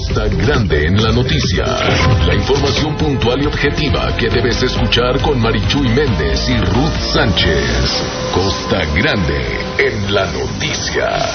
Costa Grande en la noticia. La información puntual y objetiva que debes escuchar con Marichuy Méndez y Ruth Sánchez. Costa Grande en la noticia.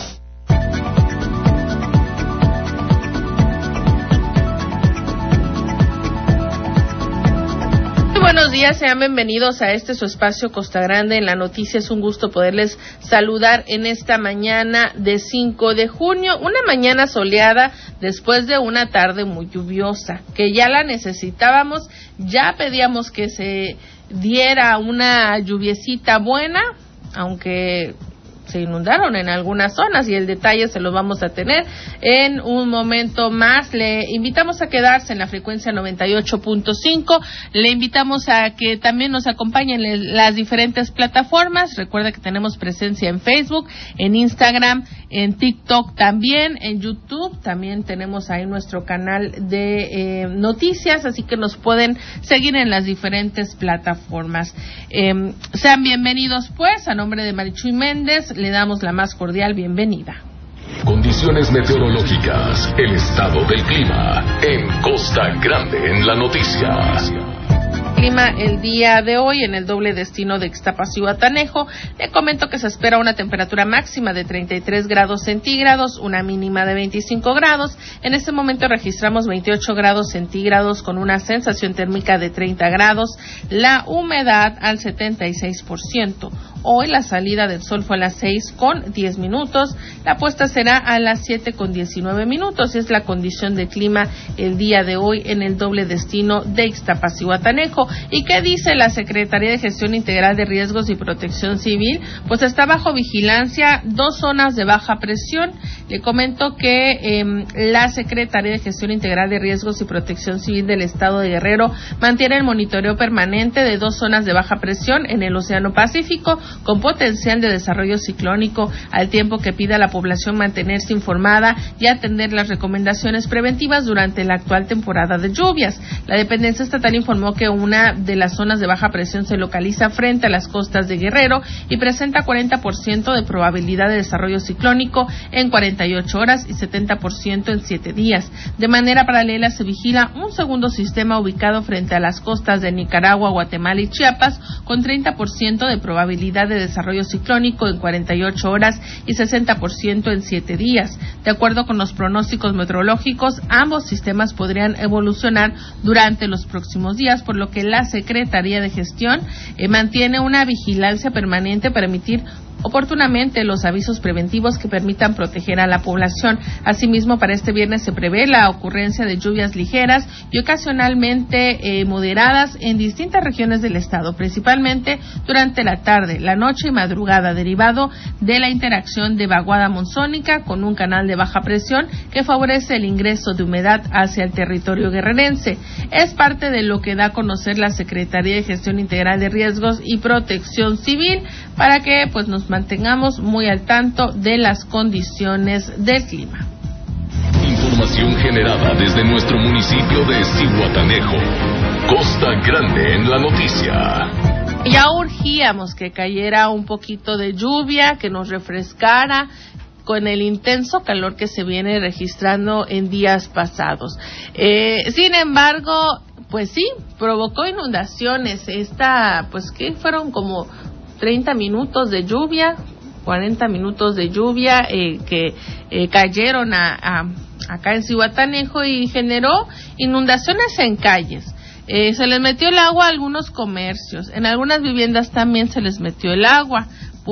Buenos días, sean bienvenidos a su espacio Costa Grande en la noticia. Es un gusto poderles saludar en esta mañana de 5 de junio, una mañana soleada después de una tarde muy lluviosa, que ya la necesitábamos, ya pedíamos que se diera una lluviecita buena, aunque se inundaron en algunas zonas y el detalle se lo vamos a tener en un momento más. Le invitamos a quedarse en la frecuencia 98.5, le invitamos a que también nos acompañen en las diferentes plataformas. Recuerda que tenemos presencia en Facebook, en Instagram, en TikTok también, en YouTube, también tenemos ahí nuestro canal de noticias, así que nos pueden seguir en las diferentes plataformas. Sean bienvenidos pues, a nombre de Marichuy Méndez, le damos la más cordial bienvenida. Condiciones meteorológicas, el estado del clima en Costa Grande en la noticia. Clima el día de hoy en el doble destino de Ixtapas-Zihuatanejo. Le comento que se espera una temperatura máxima de 33 grados centígrados, una mínima de 25 grados. En este momento registramos 28 grados centígrados con una sensación térmica de 30 grados, la humedad al 76%. Hoy la salida del sol fue a las 6:10, la puesta será a las 7:19. Es la condición de clima el día de hoy en el doble destino de Ixtapas-Zihuatanejo. ¿Y qué dice la Secretaría de Gestión Integral de Riesgos y Protección Civil? Pues está bajo vigilancia 2 zonas de baja presión. Le comento que la Secretaría de Gestión Integral de Riesgos y Protección Civil del Estado de Guerrero mantiene el monitoreo permanente de 2 zonas de baja presión en el Océano Pacífico con potencial de desarrollo ciclónico, al tiempo que pide a la población mantenerse informada y atender las recomendaciones preventivas durante la actual temporada de lluvias. La dependencia estatal informó que una de las zonas de baja presión se localiza frente a las costas de Guerrero y presenta 40% de probabilidad de desarrollo ciclónico en 48 horas y 70% en 7 días. De manera paralela se vigila un segundo sistema ubicado frente a las costas de Nicaragua, Guatemala y Chiapas con 30% de probabilidad de desarrollo ciclónico en 48 horas y 60% en 7 días. De acuerdo con los pronósticos meteorológicos, ambos sistemas podrían evolucionar durante los próximos días, por lo que la Secretaría de Gestión mantiene una vigilancia permanente para emitir oportunamente los avisos preventivos que permitan proteger a la población. Asimismo, para este viernes se prevé la ocurrencia de lluvias ligeras y ocasionalmente moderadas en distintas regiones del estado, principalmente durante la tarde, la noche y madrugada, derivado de la interacción de vaguada monzónica con un canal de baja presión que favorece el ingreso de humedad hacia el territorio guerrerense. Es parte de lo que da a conocer la Secretaría de Gestión Integral de Riesgos y Protección Civil para que pues nos mantengamos muy al tanto de las condiciones del clima. Información generada desde nuestro municipio de Zihuatanejo. Costa Grande en la noticia. Ya urgíamos que cayera un poquito de lluvia, que nos refrescara con el intenso calor que se viene registrando en días pasados. Sin embargo, pues sí, provocó inundaciones. Pues que fueron como 30 minutos de lluvia, 40 minutos de lluvia que cayeron acá en Zihuatanejo y generó inundaciones en calles. Se les metió el agua a algunos comercios, en algunas viviendas también se les metió el agua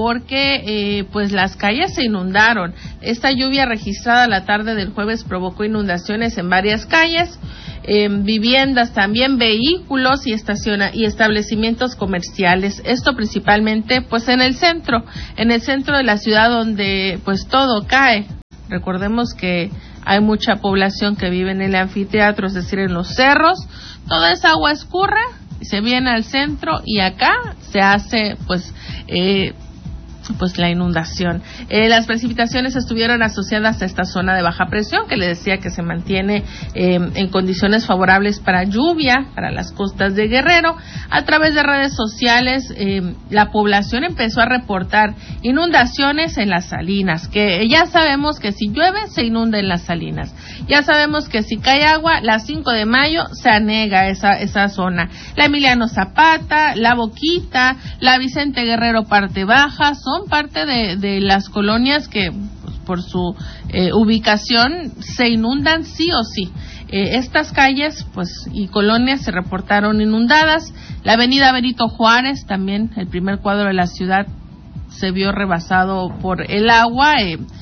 porque pues las calles se inundaron. Esta lluvia registrada la tarde del jueves provocó inundaciones en varias calles, viviendas también, vehículos y establecimientos comerciales. Esto principalmente pues en el centro de la ciudad donde pues todo cae. Recordemos que hay mucha población que vive en el anfiteatro, es decir, en los cerros. Toda esa agua escurre, se viene al centro y acá se hace pues pues la inundación. Las precipitaciones estuvieron asociadas a esta zona de baja presión, que le decía que se mantiene en condiciones favorables para lluvia para las costas de Guerrero. A través de redes sociales, la población empezó a reportar inundaciones en las salinas, que ya sabemos que si llueve se inunda en las salinas. Ya sabemos que si cae agua, la 5 de mayo se anega esa zona. La Emiliano Zapata, la Boquita, la Vicente Guerrero parte baja, son parte de las colonias que pues, por su ubicación se inundan sí o sí. Estas calles pues y colonias se reportaron inundadas. La avenida Benito Juárez, también el primer cuadro de la ciudad, se vio rebasado por el agua.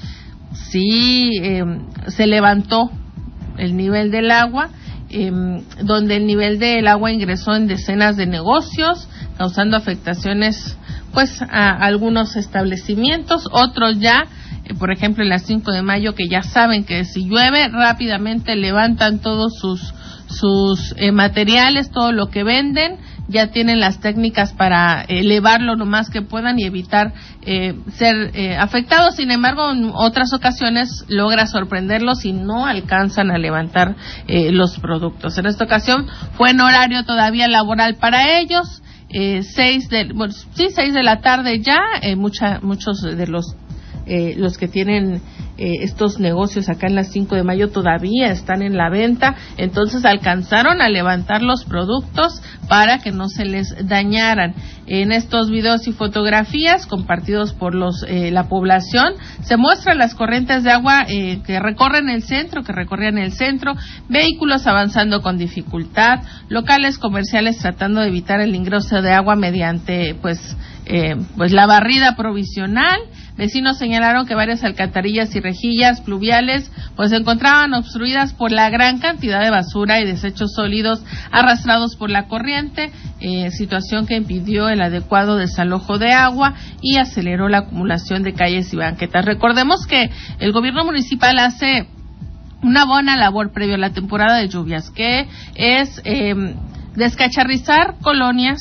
Se levantó el nivel del agua, donde el nivel del agua ingresó en decenas de negocios, causando afectaciones pues a algunos establecimientos. Otros ya, por ejemplo en las 5 de mayo, que ya saben que si llueve rápidamente levantan todos sus materiales, todo lo que venden, ya tienen las técnicas para elevarlo lo más que puedan y evitar ser afectados. Sin embargo, en otras ocasiones logra sorprenderlos y no alcanzan a levantar los productos. En esta ocasión fue en horario todavía laboral para ellos, 6 de la tarde ya. Muchos de los que tienen estos negocios acá en las 5 de mayo todavía están en la venta, entonces alcanzaron a levantar los productos para que no se les dañaran. En estos videos y fotografías compartidos por la población se muestran las corrientes de agua que recorrían el centro, vehículos avanzando con dificultad, locales comerciales tratando de evitar el ingreso de agua mediante pues la barrida provisional. Vecinos señalaron que varias alcantarillas y rejillas pluviales pues se encontraban obstruidas por la gran cantidad de basura y desechos sólidos arrastrados por la corriente, situación que impidió el adecuado desalojo de agua y aceleró la acumulación de calles y banquetas. Recordemos que el gobierno municipal hace una buena labor previo a la temporada de lluvias, que es descacharrizar colonias,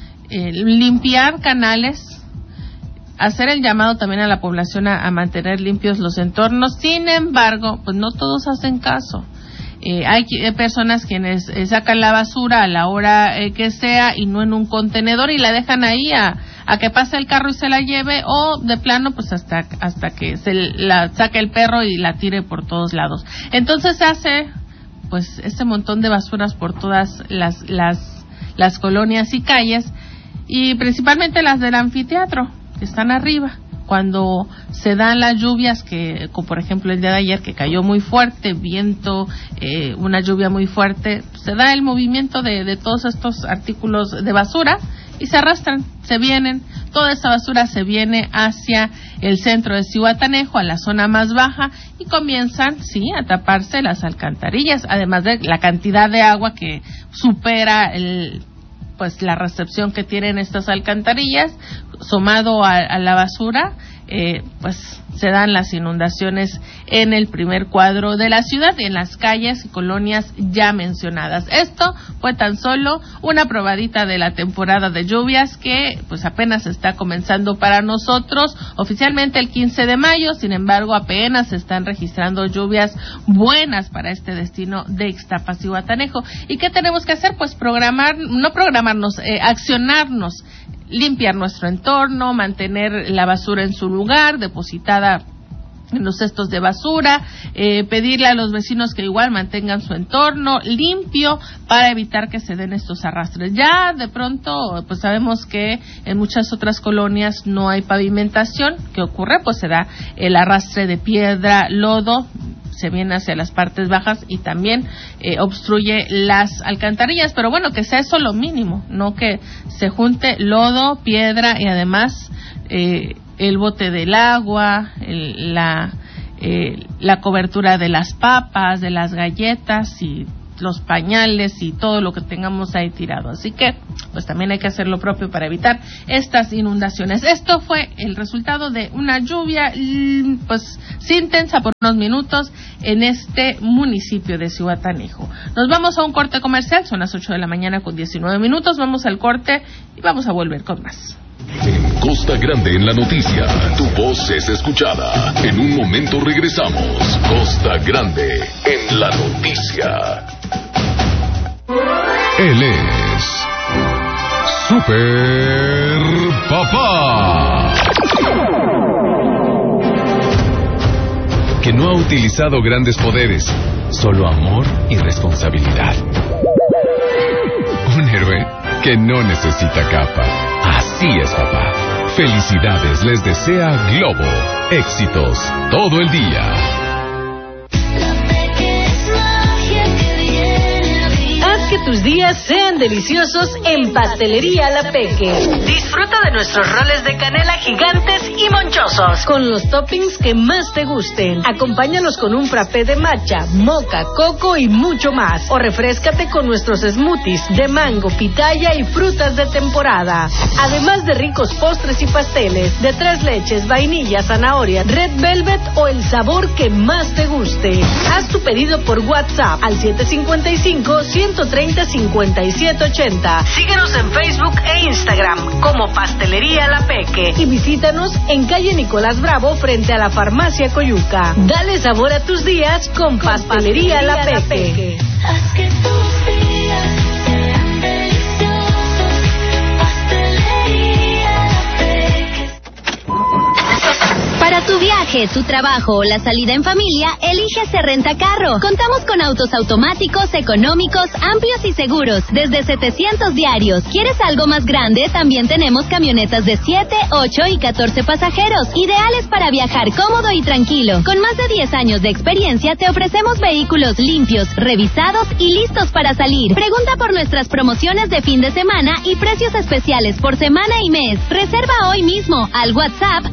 limpiar canales, hacer el llamado también a la población a mantener limpios los entornos. Sin embargo, pues no todos hacen caso. Hay personas quienes sacan la basura a la hora que sea y no en un contenedor y la dejan ahí a que pase el carro y se la lleve, o de plano pues hasta que se la saque el perro y la tire por todos lados. Entonces se hace pues este montón de basuras por todas las colonias y calles, y principalmente las del anfiteatro que están arriba. Cuando se dan las lluvias, que como por ejemplo el día de ayer que cayó muy fuerte, viento, una lluvia muy fuerte, se da el movimiento de todos estos artículos de basura y se arrastran, se vienen, toda esa basura se viene hacia el centro de Zihuatanejo, a la zona más baja, y comienzan, a taparse las alcantarillas, además de la cantidad de agua que supera la recepción que tienen estas alcantarillas, sumado a la basura, se dan las inundaciones en el primer cuadro de la ciudad y en las calles y colonias ya mencionadas. Esto fue tan solo una probadita de la temporada de lluvias que pues apenas está comenzando para nosotros, oficialmente el 15 de mayo, sin embargo apenas se están registrando lluvias buenas para este destino de Ixtapas y Zihuatanejo. ¿Y qué tenemos que hacer? Pues accionarnos, limpiar nuestro entorno, mantener la basura en su lugar, depositada en los cestos de basura, pedirle a los vecinos que igual mantengan su entorno limpio para evitar que se den estos arrastres. Ya de pronto pues sabemos que en muchas otras colonias no hay pavimentación. ¿Qué ocurre? Pues se da el arrastre de piedra, lodo, se viene hacia las partes bajas y también obstruye las alcantarillas, pero bueno, que sea eso lo mínimo, no que se junte lodo, piedra y además el bote del agua, la cobertura de las papas, de las galletas y los pañales y todo lo que tengamos ahí tirado. Así que pues también hay que hacer lo propio para evitar estas inundaciones. Esto fue el resultado de una lluvia pues sí intensa por unos minutos en este municipio de Zihuatanejo. Nos vamos a un corte comercial, son las 8 de la mañana con 19 minutos, vamos al corte y vamos a volver con más. En Costa Grande en la noticia, tu voz es escuchada. En un momento regresamos. Costa Grande en la noticia. Él es Super Papá, que no ha utilizado grandes poderes, solo amor y responsabilidad. Un héroe que no necesita capa. Así es, papá. Felicidades les desea Globo. Éxitos todo el día. Haz que tus días sean deliciosos en Pastelería La Peque. Disfruta de nuestros roles de canela gigantes y monchosos, con los toppings que más te gusten. Acompáñanos con un frappé de matcha, moca, coco y mucho más. O refréscate con nuestros smoothies de mango, pitaya y frutas de temporada. Además de ricos postres y pasteles de 3 leches, vainilla, zanahoria, red velvet o el sabor que más te guste. Haz tu pedido por WhatsApp al 755-130-5780. Síguenos en Facebook e Instagram como Pastelería La Peque y visítanos en calle Nicolás Bravo frente a la Farmacia Coyuca. Dale sabor a tus días con Pastelería La Peque. Haz que tus días sean deliciosos. Pastelería La Peque. Para tu viaje, tu trabajo o la salida en familia, elige Se Renta Carro. Contamos con autos automáticos, económicos, amplios y seguros, desde 700 diarios. ¿Quieres algo más grande? También tenemos camionetas de 7, 8 y 14 pasajeros, ideales para viajar cómodo y tranquilo. Con más de 10 años de experiencia, te ofrecemos vehículos limpios, revisados y listos para salir. Pregunta por nuestras promociones de fin de semana y precios especiales por semana y mes. Reserva hoy mismo al WhatsApp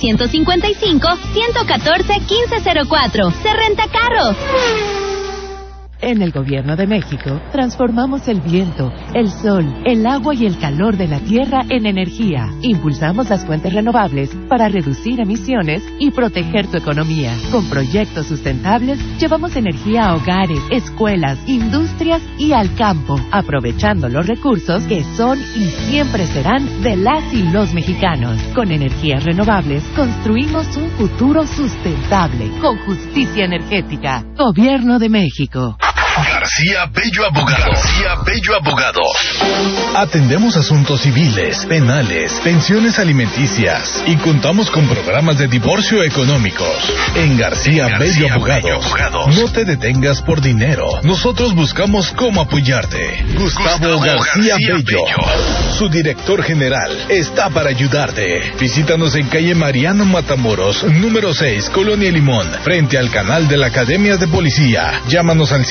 755-114-1504. Se Renta Carro. En el Gobierno de México, transformamos el viento, el sol, el agua y el calor de la tierra en energía. Impulsamos las fuentes renovables para reducir emisiones y proteger tu economía. Con proyectos sustentables, llevamos energía a hogares, escuelas, industrias y al campo, aprovechando los recursos que son y siempre serán de las y los mexicanos. Con energías renovables, construimos un futuro sustentable, con justicia energética. Gobierno de México. García Bello Abogado. García Bello Abogado. Atendemos asuntos civiles, penales, pensiones alimenticias y contamos con programas de divorcio económicos. En García Bello Abogados. No te detengas por dinero. Nosotros buscamos cómo apoyarte. Gustavo García Bello, su director general, está para ayudarte. Visítanos en calle Mariano Matamoros, número 6, Colonia Limón, frente al canal de la Academia de Policía. Llámanos al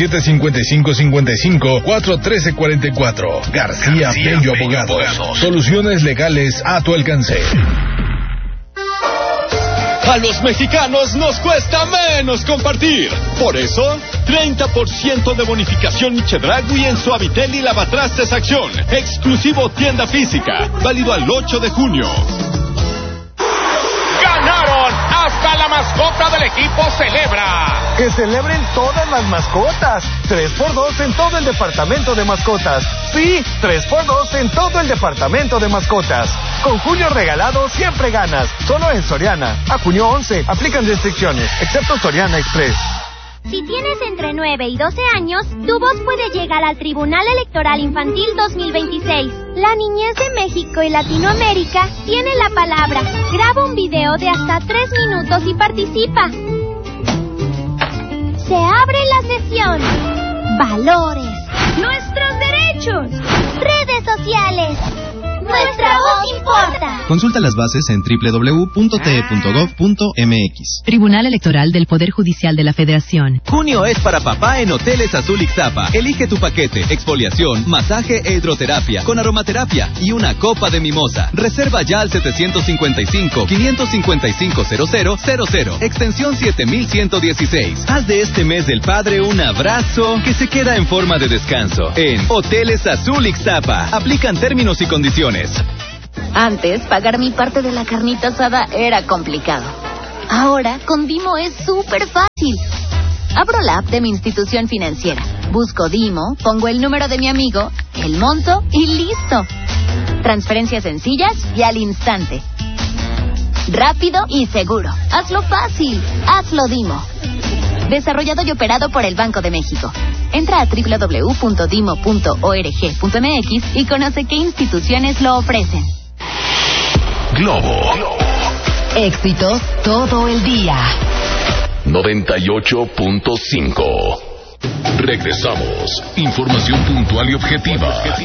755-55-413-44. García Bello Abogados. Soluciones legales a tu alcance. A los mexicanos nos cuesta menos compartir. Por eso, 30% de bonificación Chedragui en Suavitel y Lavatrastes Acción. Exclusivo tienda física. Válido al 8 de junio. ¡Ganaron! ¡Hasta la mascota del equipo celebra! ¡Que celebren todas las mascotas! 3x2 en todo el departamento de mascotas. Sí, 3x2 en todo el departamento de mascotas. Con junio regalado siempre ganas. Solo en Soriana. A junio 11. Aplican restricciones, excepto Soriana Express. Si tienes entre 9 y 12 años, tu voz puede llegar al Tribunal Electoral Infantil 2026. La niñez de México y Latinoamérica tiene la palabra. Graba un video de hasta 3 minutos y participa. Se abre la sesión. Valores. Nuestros derechos. Redes sociales. Nuestra voz importa. Consulta las bases en www.te.gov.mx. Tribunal Electoral del Poder Judicial de la Federación. Junio es para papá en Hoteles Azul Ixtapa. Elige tu paquete: exfoliación, masaje e hidroterapia con aromaterapia y una copa de mimosa. Reserva ya al 755-555-0000, extensión 7116. Haz de este mes del padre un abrazo que se queda en forma de descanso. En Hoteles Azul Ixtapa. Aplican términos y condiciones. Antes, pagar mi parte de la carnita asada era complicado. Ahora, con Dimo es súper fácil. Abro la app de mi institución financiera, busco Dimo, pongo el número de mi amigo, el monto y listo. Transferencias sencillas y al instante. Rápido y seguro. Hazlo fácil. Hazlo Dimo. Desarrollado y operado por el Banco de México. Entra a www.dimo.org.mx y conoce qué instituciones lo ofrecen. Globo. Éxitos todo el día. 98.5. Regresamos. Información puntual y objetiva.